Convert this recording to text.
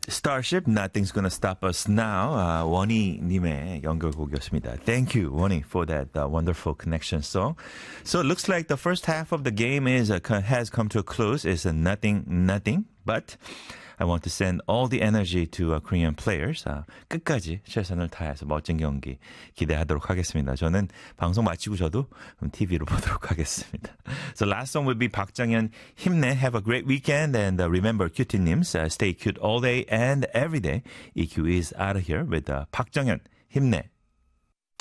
Starship, Nothing's Gonna Stop Us Now. 원희님의 연결곡이었습니다. Thank you, 원희, for that wonderful connection song. So it looks like the first half of the game has come to a close. It's nothing, but I want to send all the energy to Korean players. 끝까지 최선을 다해서 멋진 경기 기대하도록 하겠습니다. 저는 방송 마치고 저도 TV로 보도록 하겠습니다. So last song will be 박정현, 힘내. Have a great weekend. And remember, cutie-nims, stay cute all day and every day. EQ is out of here with 박정현, 힘내.